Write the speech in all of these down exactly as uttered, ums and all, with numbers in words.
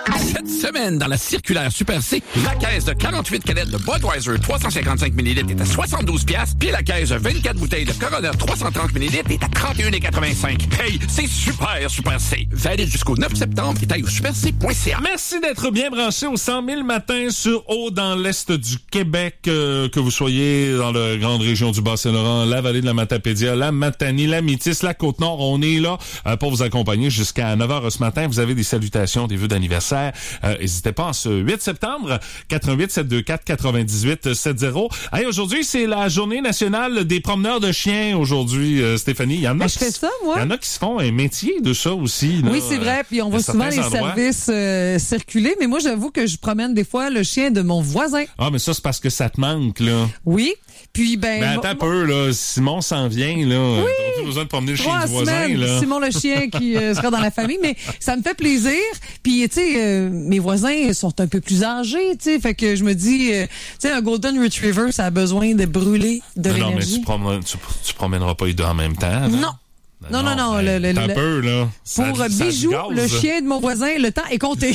Cette semaine, dans la circulaire Super C, la caisse de quarante-huit canettes de Budweiser trois cent cinquante-cinq millilitres est à soixante-douze piastres, puis la caisse de vingt-quatre bouteilles de Corona trois cent trente millilitres est à trente et un quatre-vingt-cinq. Hey, c'est super, Super C. Valide jusqu'au neuf septembre et taille au super c point c a. Merci d'être bien branché au cent mille matins sur Eau dans l'Est du Québec, euh, que vous soyez dans la grande région du Bas-Saint-Laurent, la vallée de la Matapédia, la Matanie, la Métis, la Côte-Nord. On est là euh, pour vous accompagner jusqu'à neuf heures ce matin. Vous avez des salutations, des vœux d'anniversaire. Euh, n'hésitez pas en ce huit septembre, quatre-vingt-huit sept deux quatre quatre-vingt-dix-huit soixante. Hey, aujourd'hui, c'est la journée nationale des promeneurs de chiens aujourd'hui, euh, Stéphanie. Il y en a je fais ça, moi. Il y en a qui se font un métier de ça aussi. Là. Oui, c'est vrai. Puis on voit souvent les endroits. services euh, circuler. Mais moi, j'avoue que je promène des fois le chien de mon voisin. Ah, mais ça, c'est parce que ça te manque, là. Oui. Puis, ben. Ben, attends un peu, là. Simon s'en vient, là. Oui. T'as plus besoin de promener le chien Trois du voisin, semaines, là. Simon le chien qui euh, sera dans la famille. Mais ça me fait plaisir. Puis, tu sais, euh, mes voisins sont un peu plus âgés, tu sais. Fait que je me dis, euh, tu sais, un Golden Retriever, ça a besoin de brûler de non, l'énergie. Non, mais tu, promènes, tu, tu promèneras pas les deux en même temps. Là. Non. Non, non, non. non ben, le, le, un le, peu, là. Ça, pour ça Bijou, le chien de mon voisin, le temps est compté.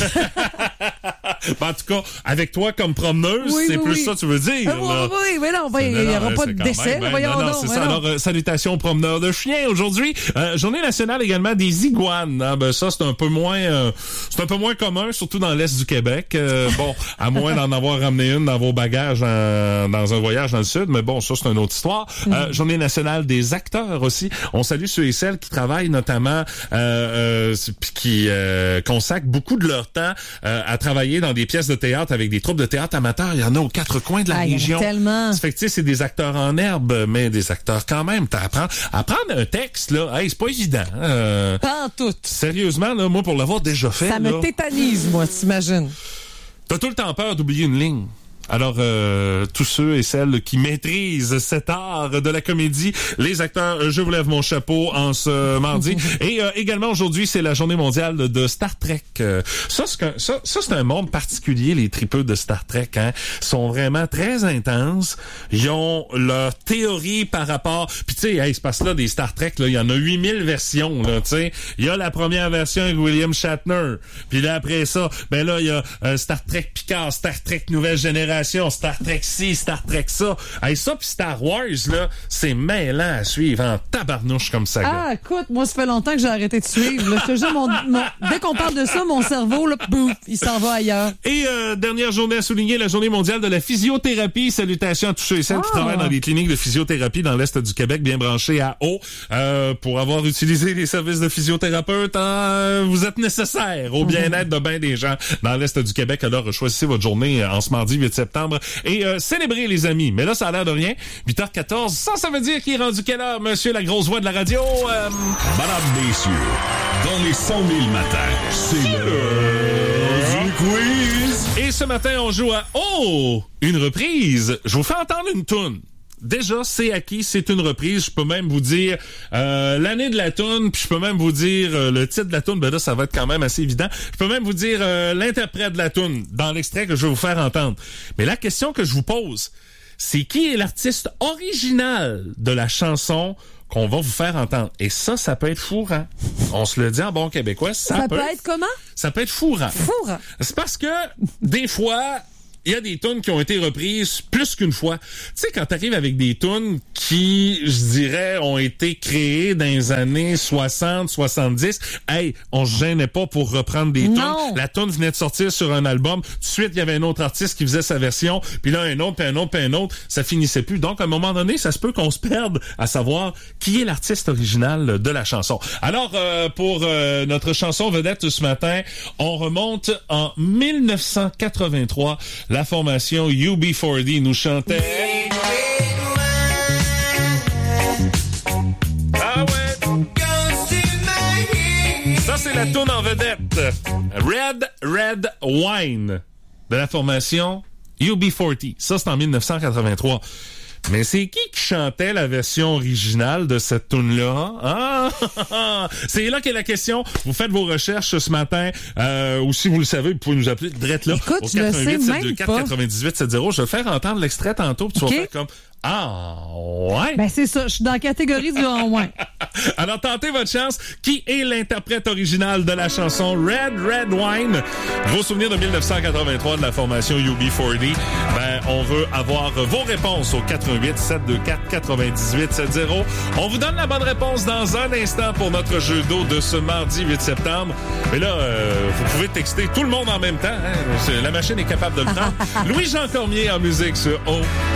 Ben, en tout cas, avec toi comme promeneuse, oui, c'est oui, plus oui. ça que tu veux dire. Ah, oui, oui, mais non, ben, il n'y aura pas de décès. Ben, voyons non, non, donc, c'est ben ça. non. Alors, euh, salutations aux promeneurs de chiens aujourd'hui. Euh, journée nationale également des iguanes. Ah, ben, ça, c'est un peu moins, euh, c'est un peu moins commun, surtout dans l'Est du Québec. Euh, bon, à moins d'en avoir ramené une dans vos bagages en, dans un voyage dans le Sud. Mais bon, ça, c'est une autre histoire. Mm. Euh, journée nationale des acteurs aussi. On salue ceux et celles qui travaillent notamment, euh, euh, qui euh, consacrent beaucoup de leur temps euh, à travailler dans des pièces de théâtre avec des troupes de théâtre amateurs. Il y en a aux quatre coins de la ah, région. Tellement. Ça fait que, tu sais, c'est des acteurs en herbe, mais des acteurs quand même. T'apprends, apprendre un texte, là, hey, c'est pas évident. Euh, pas en tout. Sérieusement, là, moi, pour l'avoir déjà fait, ça me là, tétanise, moi, t'imagines. T'as tout le temps peur d'oublier une ligne. Alors, euh, tous ceux et celles qui maîtrisent cet art de la comédie, les acteurs, je vous lève mon chapeau en ce mardi. Et euh, également, aujourd'hui, c'est la journée mondiale de, de Star Trek. Euh, ça, c'est un, ça, ça, c'est un monde particulier, les tripeux de Star Trek. Hein, sont vraiment très intenses. Ils ont leur théorie par rapport... Puis, tu sais, hey, c'est parce que là, des Star Trek, là, il y en a huit mille versions. Là, tu sais, il y a la première version avec William Shatner. Puis là, après ça, ben là, il y a euh, Star Trek Picard, Star Trek Nouvelle Génération, Star Trek ci, Star Trek ça. Hey, ça pis Star Wars, là, c'est mêlant à suivre en tabarnouche comme ça. Ah, écoute, moi, ça fait longtemps que j'ai arrêté de suivre. Là. Je te jure, mon, mon, dès qu'on parle de ça, mon cerveau, là, boum, il s'en va ailleurs. Et euh, dernière journée à souligner, la journée mondiale de la physiothérapie. Salutations à tous ceux et celles ah. qui travaillent dans des cliniques de physiothérapie dans l'Est du Québec, bien branchés à eau. Euh, pour avoir utilisé les services de physiothérapeute, euh, vous êtes nécessaire au bien-être de bien des gens dans l'Est du Québec. Alors, choisissez votre journée en ce mardi huit septembre. Et euh, célébrez, les amis. Mais là, ça a l'air de rien. huit heures quatorze, ça, ça veut dire qu'il est rendu quelle heure, monsieur, la grosse voix de la radio? Euh... Madame, messieurs, dans les cent mille matins, c'est l'heure du quiz. Et ce matin, on joue à Oh! Une reprise. Je vous fais entendre une toune. Déjà, c'est acquis, c'est une reprise. Je peux même vous dire euh, l'année de la toune, puis je peux même vous dire euh, le titre de la toune. Ben là, ça va être quand même assez évident. Je peux même vous dire euh, l'interprète de la toune dans l'extrait que je vais vous faire entendre. Mais la question que je vous pose, c'est qui est l'artiste original de la chanson qu'on va vous faire entendre? Et ça, ça peut être fourrant. On se le dit en bon québécois. Ça, ça peut, peut être comment? Ça peut être fourrant. Fourrant. C'est parce que, des fois... il y a des tunes qui ont été reprises plus qu'une fois. Tu sais, quand t'arrives avec des tunes qui, je dirais, ont été créées dans les années soixante, soixante-dix, hey, on se gênait pas pour reprendre des tunes. La tune venait de sortir sur un album. Tout de suite, il y avait un autre artiste qui faisait sa version, puis là, un autre, puis un autre, puis un autre. Ça finissait plus. Donc, à un moment donné, ça se peut qu'on se perde à savoir qui est l'artiste original de la chanson. Alors, euh, pour euh, notre chanson vedette ce matin, on remonte en mille neuf cent quatre-vingt-trois. La formation U B quarante nous chantait... Ah ouais! Ça, c'est la toune en vedette. Red, Red Wine de la formation U B quarante. Ça, c'est en mille neuf cent quatre-vingt-trois. Mais c'est qui qui chantait la version originale de cette toune-là? Ah! C'est là qu'est la question. Vous faites vos recherches ce matin. Euh, ou si vous le savez, vous pouvez nous appeler direct là. Écoute, au je le sais quatre-vingt-huit sept deux même quatre pas. quatre-vingt-dix-huit soixante. Je vais faire entendre l'extrait tantôt, puis tu okay. vas faire comme... Ah, ouais? Ben, c'est ça. Je suis dans la catégorie du en ouais. Alors, tentez votre chance. Qui est l'interprète original de la chanson Red Red Wine? Vos souvenirs de dix-neuf cent quatre-vingt-trois de la formation U B quarante. Ben, on veut avoir vos réponses au quatre un huit, sept deux quatre, quatre-vingt-dix-huit soixante. On vous donne la bonne réponse dans un instant pour notre jeu d'eau de ce mardi huit septembre. Mais là, euh, vous pouvez texter tout le monde en même temps. Hein? La machine est capable de le prendre. Louis-Jean Cormier en musique sur O.